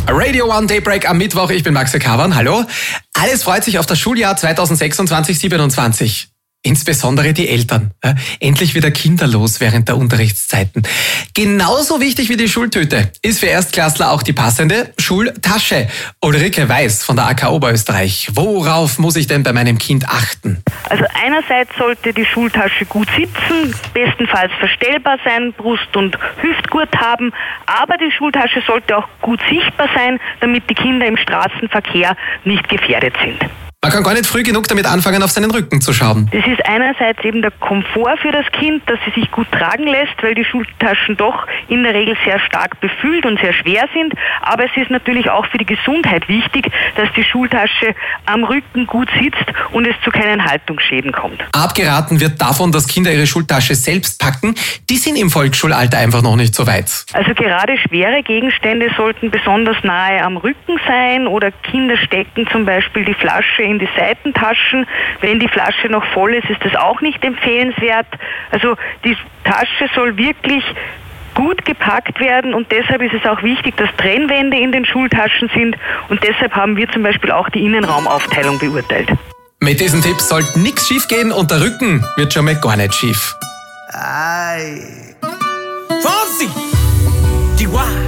Radio One Daybreak am Mittwoch. Ich bin Max Kavan. Hallo. Alles freut sich auf das Schuljahr 2026/27. Insbesondere die Eltern. Endlich wieder kinderlos während der Unterrichtszeiten. Genauso wichtig wie die Schultüte ist für Erstklässler auch die passende Schultasche. Ulrike Weiß von der AK Oberösterreich. Worauf muss ich denn bei meinem Kind achten? Also einerseits sollte die Schultasche gut sitzen, bestenfalls verstellbar sein, Brust- und Hüftgurt haben, aber die Schultasche sollte auch gut sichtbar sein, damit die Kinder im Straßenverkehr nicht gefährdet sind. Man kann gar nicht früh genug damit anfangen, auf seinen Rücken zu schauen. Das ist einerseits eben der Komfort für das Kind, dass sie sich gut tragen lässt, weil die Schultaschen doch in der Regel sehr stark befüllt und sehr schwer sind. Aber es ist natürlich auch für die Gesundheit wichtig, dass die Schultasche am Rücken gut sitzt und es zu keinen Haltungsschäden kommt. Abgeraten wird davon, dass Kinder ihre Schultasche selbst packen. Die sind im Volksschulalter einfach noch nicht so weit. Also gerade schwere Gegenstände sollten besonders nahe am Rücken sein oder Kinder stecken zum Beispiel die Flasche in die Seitentaschen. Wenn die Flasche noch voll ist, ist das auch nicht empfehlenswert. Also die Tasche soll wirklich gut gepackt werden und deshalb ist es auch wichtig, dass Trennwände in den Schultaschen sind und deshalb haben wir zum Beispiel auch die Innenraumaufteilung beurteilt. Mit diesen Tipps sollte nichts schief gehen und der Rücken wird schon mal gar nicht schief. Ay. Fonsi! Chihuahua!